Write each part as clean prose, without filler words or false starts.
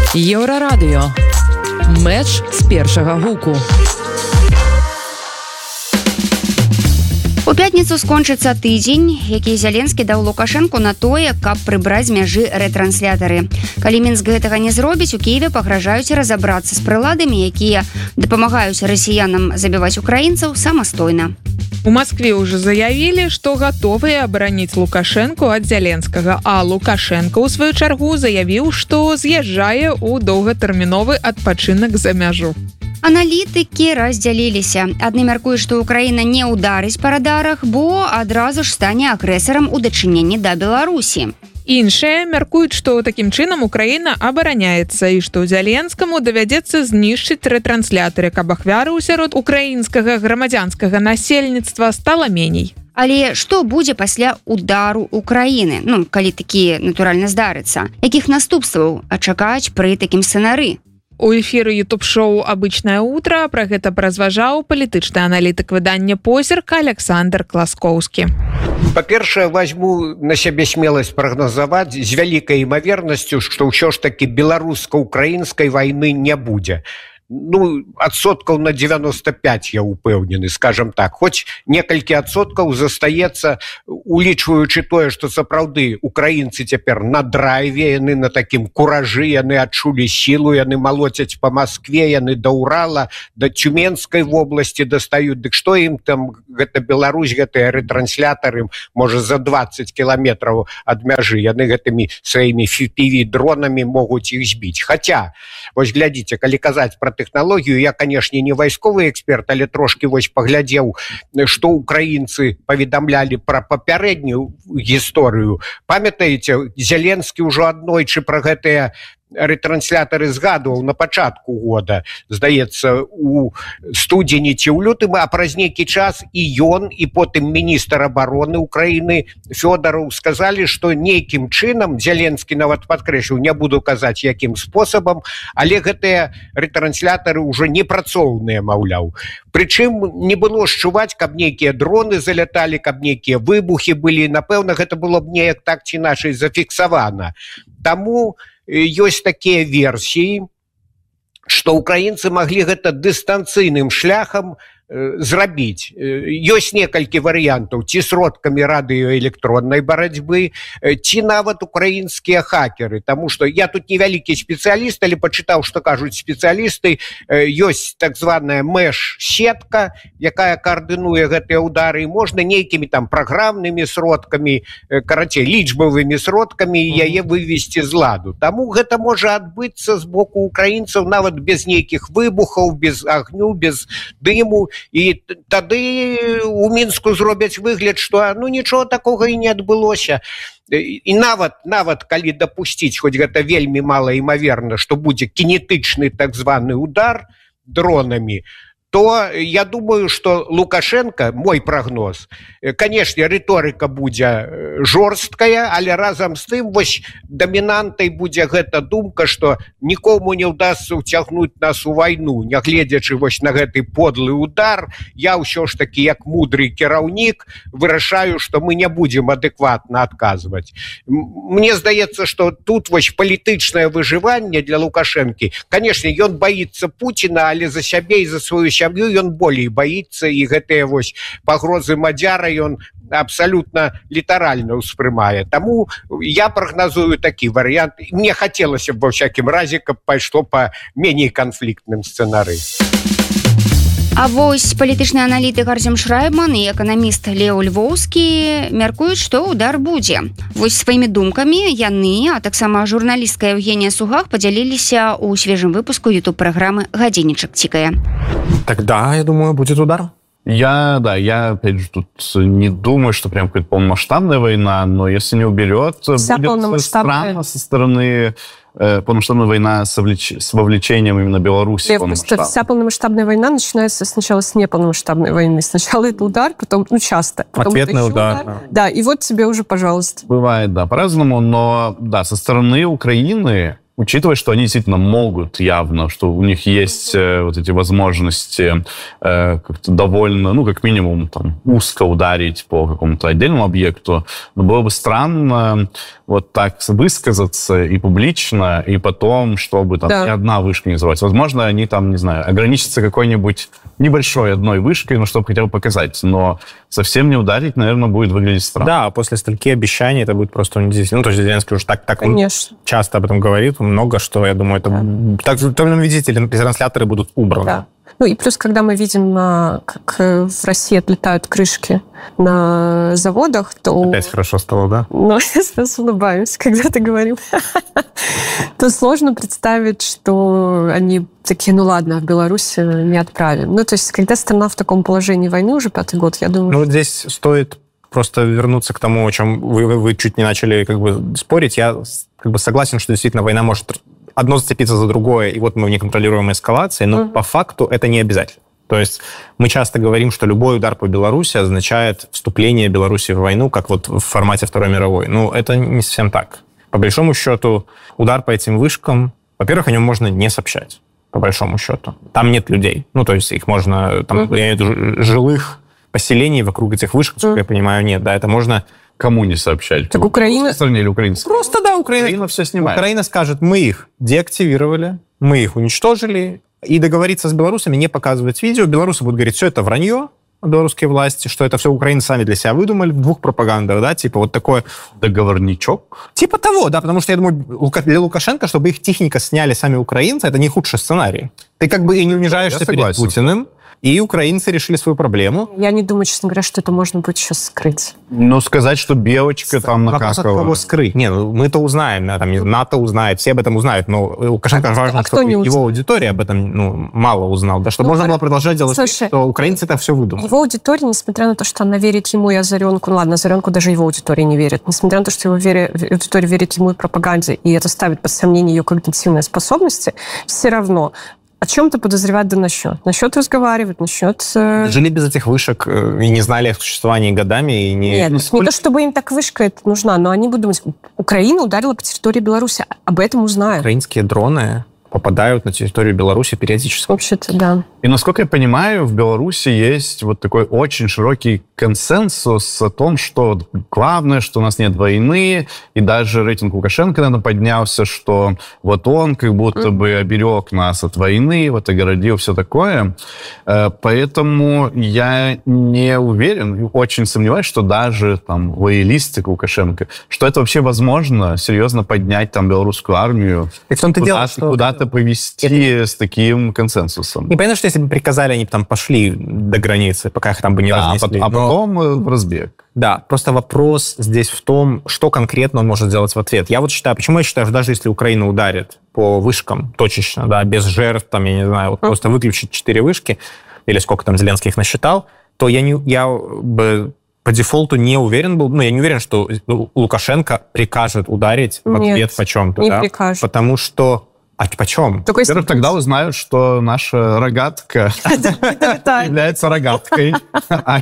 Еўрарадыё. Мэч з першага гуку. У пятніцу скончыцца тыдзень, які Зеленскі даў Лукашэнку на тое, каб прыбраць з мяжы рэтрансляторы. Калі Мінск гэтага не зробіць, у Кіеве пагражаюць разабрацца з прыладамі, якія дапамагаюць расіянам забіваць украінцаў самастойна. У Москве уже заявили, что готовы абараніць Лукашэнку ад Зеленскага, а Лукашенко ў сваю чаргу заявіў, што з'язджае ў доўгатэрміновы адпачынак за мяжу. Аналітыкі раздзяліліся. Адны мяркуюць, што Украіна не ўдарыць па радарах, бо адразу ж стане агрэсарам у дачыненні да Беларусі. Іншыя мяркуюць, што такім чынам Украіна абараняецца і што Зеленскаму давядзецца знішчыць рэтрансляторы, каб ахвяраў сярод украінскага грамадзянскага насельніцтва стала меней. Але што будзе пасля удару Украіны? Калі такі, натуральна, здарыцца. Якіх наступстваў чакаць пры такім сцэнары? У эфіры ютуб-шоу «Обычное утро» пра гэта паразважаў палітычны аналітык выдання «Позірк» Александр Класкоўскі. Па-першае, возьму на сябе смеласць прагназаваць з вялікай імавернасцю, што ўсё ж такі беларуска-украінскай вайны не будзе. Адсоткаў на 95 я упэўнены, скажем так. Хоць некалькі адсоткаў застаецца, улічваючы тое, што сапраўды украінцы цяпер на драйве, яны на такім куражы, яны адчулі сілу, яны малоцяць па Маскве, яны да Урала, да Тюменскай вобласці дастаюць. Дык што ім там, гэта Беларусь, гэтыя рэтрансляторы, можа, за 20 кіламетраў ад мяжы, яны гэтымі сваімі FPV-дронамі могуць іх збіць. Хаця, вось глядзіце, калі казаць пра тэхналогію, я, канешне, не вайсковы эксперт, але трошки вось паглядзеў, што украінцы паведамлялі пра папярэднюю гісторыю. Памятаеце, Зеленскі ўжо аднойчы пра гэтыя рэтрансляторы згадваў на пачатку года, здаецца, у студзені ці ў лютым, а праз нейкі час і ён, і потым міністр абароны Украіны Фёдараў сказалі, што нейкім чынам, Зеленскі нават падкрэсліў, не буду казаць, якім спосабам, але гэтыя рэтрансляторы ўжо непрацоўныя, маўляў. Прычым не было адчуваць, каб нейкія дроны заляталі, каб нейкія выбухі былі. Напэўна, гэта было б неяк так ці іначай зафіксавана. Таму ёсць такія версіі, што украінцы маглі гэта дыстанцыйным шляхам зрабіць. Ёсць некалькі варыянтаў, ці сродкамі радыёэлектроннай барацьбы, ці нават украінскія хакеры. Таму што я тут невялікі спецыяліст, але пачытаў, што кажуць спецыялісты, ёсць так званая мэш-сетка, якая каардынуе гэтыя ўдары, і можна нейкімі там праграмнымі сродкамі, карацей, лічбавымі сродкамі яе вывесці з ладу. Таму гэта можа адбыцца з боку украінцаў нават без нейкіх выбухаў, без агню, без дыму. І тады у Мінску зробяць выгляд, што нічого такога і не адбылося. І нават калі дапусціць, хоць гэта вельмі мала імаверна, што будзе кінетычны так званы удар дронамі, то я думаю, што Лукашенко, мой прагноз, канешне, рыторыка будзе жорсткая, але разам з тым вось дамінантай будзе гэта думка, што нікому не ўдасца ўцягнуць нас у вайну, нягледзячы вось на гэты подлы удар. Я ўсё ж такі, як мудры кіраўнік, вырашаю, што мы не будзем адэкватна адказваць. Мне здаецца, што тут вось палітычнае выжыванне для Лукашэнкі. Канешне, ён баіцца Пуціна, але за сябе і за сваю сям'ю ён болей баіцца, і гэтыя вось пагрозы мадзяра ён абсалютна літаральна ўспрымае. Таму я прагназую такі варыянт. Мне хацелася б ва ўсякім разе, каб пайшло па меней канфліктным сцэнарыі. А вось палітычны аналітык Арзем Шрайбман і эканаміст Лео Львоўскі мяркуюць, што удар будзе. Вось сваімі думкамі яны, а таксама журналістка Евгения Сугах падзяліліся ў свежым выпуску ютуб-праграмы «Гадзіннічак цікае». Тогда, я думаю, будет удар. Я опять же тут не думаю, что прям какая-то полномасштабная война, но если не уберет, будет странно со стороны полномасштабная война с вовлечением именно Беларуси. Вся полномасштабная война начинается сначала с неполномасштабной войны. Сначала это удар, потом, часто. Потом ответный удар. Да, и вот тебе уже, пожалуйста. Бывает, да, по-разному, но да, со стороны Украины, учитывая, что они действительно могут явно, что у них есть вот эти возможности как-то довольно, как минимум, там, узко ударить по какому-то отдельному объекту, но было бы странно вот так высказаться и публично, и потом, чтобы там ни одна вышка не взорвалась. Возможно, они там, не знаю, ограничатся какой-нибудь небольшой одной вышкой, ну, чтобы хотя бы показать. Но совсем не ударить, наверное, будет выглядеть странно. Да, после стольки обещаний это будет просто унизительно. Ну, то есть Зеленский уже так часто об этом говорит, много, что, я думаю, это... Так, в том виде трансляторы будут убраны. Да. Ну и плюс, когда мы видим, как в России отлетают крышки на заводах, то... Опять хорошо стало, да? Ну, я сейчас улыбаюсь, когда ты говорил. То сложно представить, что они такие, ну ладно, в Беларусь не отправим. Ну, то есть, когда страна в таком положении войны уже 5-й год, я думаю... Ну, вот здесь стоит просто вернуться к тому, о чем вы чуть не начали как бы спорить. Я как бы согласен, что действительно война может... одно зацепиться за другое, и вот мы в неконтролируемой эскалации, но по факту это не обязательно. То есть мы часто говорим, что любой удар по Беларуси означает вступление Беларуси в войну, как вот в формате Второй мировой. Ну, это не совсем так. По большому счету, удар по этим вышкам, во-первых, о нем можно не сообщать, по большому счету. Там нет людей. Ну, то есть их можно... Там, я имею в виду, жилых поселений вокруг этих вышек, насколько я понимаю, нет. Да, это можно... Кому не сообщать? Так Украина... стране или украинской? Просто, да, Украина все снимает. Украина скажет, мы их деактивировали, мы их уничтожили, и договориться с белорусами, не показывать видео. Белорусы будут говорить, все это вранье, белорусские власти, что это все украинцы сами для себя выдумали в двух пропагандах, да, типа вот такой... Договорничок? Типа того, да, потому что, я думаю, для Лукашенко, чтобы их тихонько сняли сами украинцы, это не худший сценарий. Ты как бы и не унижаешься перед Путиным, и украинцы решили свою проблему. Я не думаю, честно говоря, что это можно будет сейчас скрыть. Ну, сказать, что белочка там накакала. Вопрос, от кого скрыть. Не, ну, мы-то узнаем, да, там, НАТО узнает, все об этом узнают, но Лукашенко важно, чтобы его аудитория об этом мало узнала, да, чтобы можно было продолжать делать вид, что украинцы это все выдумали. Его аудитория, несмотря на то, что она верит ему и Озаренку, ну ладно, Озаренку даже его аудитория не верит, несмотря на то, что его аудитория верит ему и пропаганде, и это ставит под сомнение ее когнитивные способности, все равно о чем-то подозревать да насчет разговаривать, насчет... Жили без этих вышек и не знали о их существовании годами. И не... Нет, не то, чтобы им так вышка это нужна, но они будут думать, Украина ударила по территории Беларуси, об этом узнают. Украинские дроны попадают на территорию Беларуси периодически. Вообще-то, да. И, насколько я понимаю, в Беларуси есть вот такой очень широкий консенсус о том, что главное, что у нас нет войны, и даже рейтинг Лукашенко, наверное, поднялся, что вот он как будто бы оберег нас от войны, вот огородил, все такое. Поэтому я не уверен, очень сомневаюсь, что даже там лоялисты Лукашенко, что это вообще возможно, серьезно поднять там белорусскую армию, и в том-то дело, что... куда-то повести с таким консенсусом. И понятно, что если бы приказали, они бы там пошли до границы, пока их там бы не разнесли. А потом в разбег. Да, просто вопрос здесь в том, что конкретно он может сделать в ответ. Я вот считаю, почему я считаю, что даже если Украина ударит по вышкам точечно, да, без жертв, там, я не знаю, вот просто выключить 4 вышки, или сколько там Зеленский их насчитал, то я бы по дефолту не уверен был, я не уверен, что Лукашенко прикажет ударить в ответ по чем-то. Не да? прикажет. Потому что... А почем? Во-первых, тогда узнают, что наша рогатка является рогаткой, а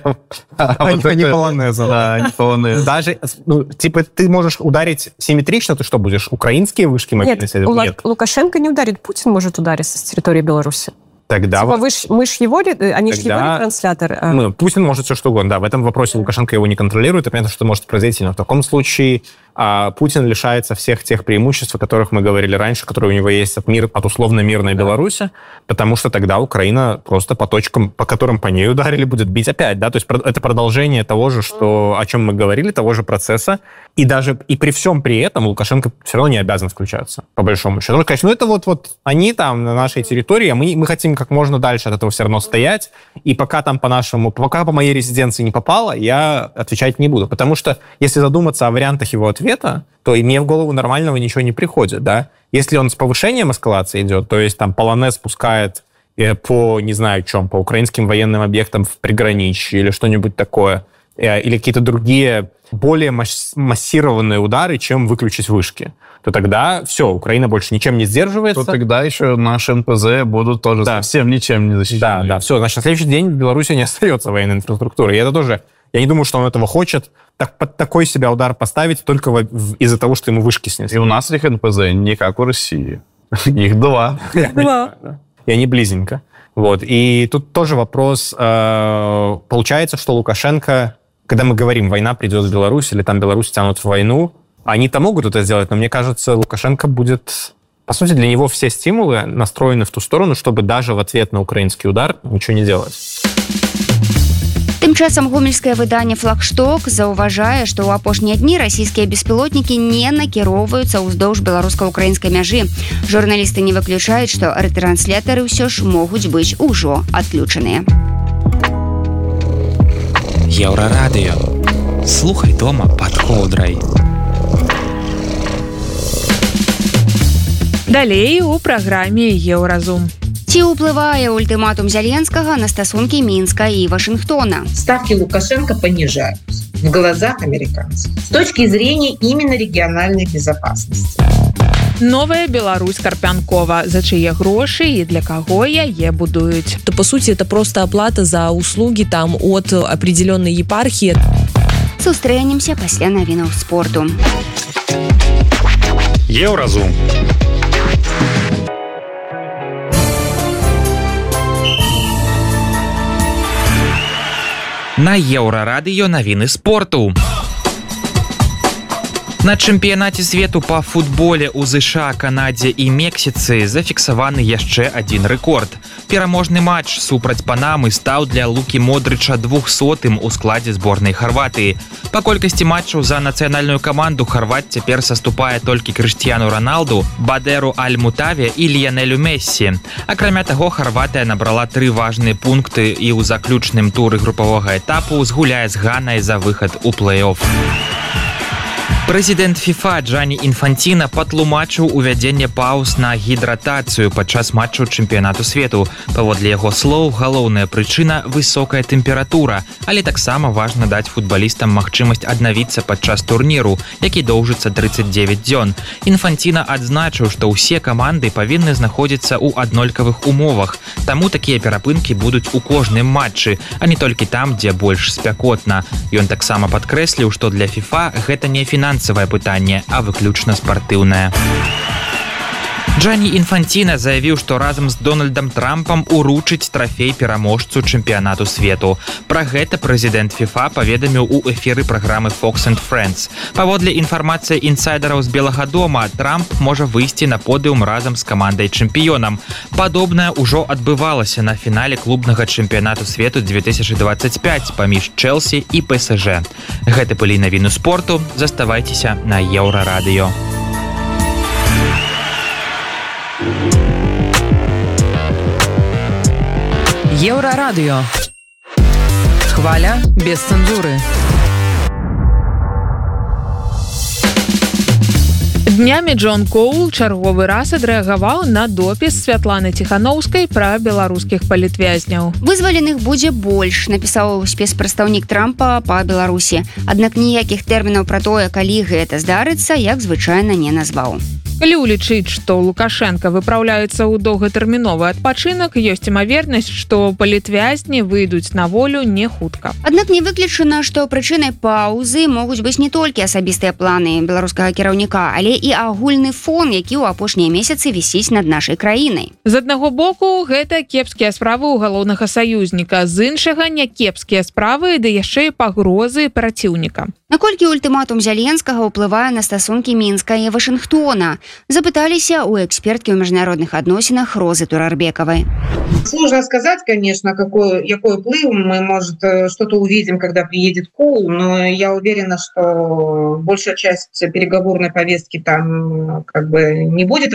не полонезом. Да, не полонез. Даже, типа, ты можешь ударить симметрично, ты что, будешь украинские вышки мобильные? Нет, Лукашенко не ударит, Путин может ударить с территории Беларуси. Тогда типа мы ж его, они ж его ретранслятор. Путин может все что угодно, да. В этом вопросе Лукашенко его не контролирует, и понятно, что может произойти. Но в таком случае Путин лишается всех тех преимуществ, о которых мы говорили раньше, которые у него есть от условно-мирной Беларуси, потому что тогда Украина просто по точкам, по которым по ней ударили, будет бить опять. Да? То есть это продолжение того же, о чем мы говорили, того же процесса. И при всем при этом Лукашенко все равно не обязан включаться, по большому счету. Конечно, это вот они там на нашей территории, а мы хотим как можно дальше от этого все равно стоять. И пока по моей резиденции не попало, я отвечать не буду. Потому что если задуматься о вариантах его ответа, то и мне в голову нормального ничего не приходит, да. Если он с повышением эскалации идет, то есть там полонез пускает по, не знаю чем, по украинским военным объектам в приграничье или что-нибудь такое, или какие-то другие более массированные удары, чем выключить вышки, то тогда все, Украина больше ничем не сдерживается. То тогда еще наши НПЗ будут тоже совсем ничем не защищены. Да, все. Значит, на следующий день в Беларуси не остается военной инфраструктуры. И это тоже... Я не думаю, что он этого хочет. Под такой себя удар поставить только из-за того, что ему вышки снесли. И у нас их НПЗ не как у России. Их 2. И они близенько. Вот. И тут тоже вопрос. Получается, что Лукашенко... Когда мы говорим, война придет в Беларусь, или там Беларусь тянут в войну, Они-то могут это сделать, но мне кажется, Лукашенко будет... По сути, для него все стимулы настроены в ту сторону, чтобы даже в ответ на украинский удар ничего не делать. Тым часам гомельскае выданне «Флагшток» заўважае, што ў апошнія дні расійскія беспілотнікі не накіроўваюцца ўздоўж беларуска-украінскай мяжы. Журналісты не выключаюць, што рэтрансляторы ўсё ж могуць быць ужо адключаныя. Еўрарадыё. Слухай дома пад коўдрай. Далей у праграме «Еўразум». Ці ўплывае ультыматум Зеленскага на стасункі Мінска і Вашингтона? Ставки Лукашенко понижаются в глазах американцев с точки зрения именно региональной безопасности. Новая Беларусь Карпянкова. За чьи гроши и для кого яе будуют? То, по сути, это просто оплата за услуги там от определенной епархии. Сустрэнемся пасля навінаў спорту. Еўразум. На Еўрарадыё навіны спорту. На чэмпіянаце свету па футболе ў ЗША, Канадзе і Мексіцы зафіксаваны яшчэ адзін рэкорд. Пераможны матч супраць Панамы стаў для Лукі Модрыча 200-м у складзе зборнай Харватыі. Па колькасці матчаў за нацыянальную каманду Харват цяпер саступае толькі Крыштіяну Роналду, Бадеру Аль-Мутаве і Ліянелю Мессі. Акрамя таго, Харватыя набрала 3 важныя пункты і ў заключным туры групавога этапу згуляе з Ганай за выхад у плэй-офф. Прэзідэнт ФІФА Джані Інфанціна патлумачыў увядзенне паўз на гідратацыю падчас матчаў чэмпіянату свету. Паводле яго слоў, галоўная прычына – высокая тэмпература, але таксама важна даць футбалістам магчымасць аднавіцца падчас турніру, які доўжыцца 39 дзён. Інфанціна адзначыў, што ўсе каманды павінны знаходзіцца ў аднолькавых умовах, таму такія перапынкі будуць у кожным матчы, а не толькі там, дзе больш спякотна. Ён таксама падкрэсліў, што для ФІФА гэта не фінансавае пытанне, а выключна спартыўнае. Джані Інфанціна заявіў, што разам з Дональдам Трампам уручыць трафей пераможцу чэмпіянату свету. Пра гэта прэзідэнт ФІФА паведаміў у эфіры праграмы Fox and Friends. Паводле інфармацыі інсайдераў з Белага дома, Трамп можа выйсці на подыум разам з камандай-чэмпіёнам. Падобнае ўжо адбывалася на фінале клубнага чэмпіянату свету 2025 паміж Чэлсі і ПСЖ. Гэта былі навіны спорту. Заставайцеся на Еўрарадыё. Еўрарадыё. Хваля без цэнзуры. Днямі Джон Коул чарговы раз адрэагаваў на допіс Святланы Ціханаўскай пра беларускіх палітвязняў. Вызваленых будзе больш, напісаў спецпрадстаўнік Трампа па Беларусі. Аднак ніякіх тэрмінаў пра тое, калі гэта здарыцца, як звычайна не назваў. Калі ўлічыць, што Лукашенко выпраўляецца ў доўгатэрміновы адпачынак, ёсць імавернасць, што палітвязні выйдуць на волю не хутка. Аднак не выключана, што прычынай паўзы могуць быць не толькі асабістыя планы беларускага кіраўніка, але і агульны фон, які ў апошнія месяцы вісіць над нашай краінай. З аднаго боку, гэта кепскія справы ў галоўнага саюзніка, з іншага някепскія справы, ды яшчэ і пагрозы праціўніка. Наколькі ультыматум Зеленскага ўплывае на стасункі Мінска і Вашингтона? Запыталіся у эксперткі ў міжнародных адносінах Розы Турарбекавай. Сложно сказать, конечно, какой вплыв. Мы, может, что-то увидим, когда приедет Коул, но я уверена, что большая часть переговорной повестки там как бы не будет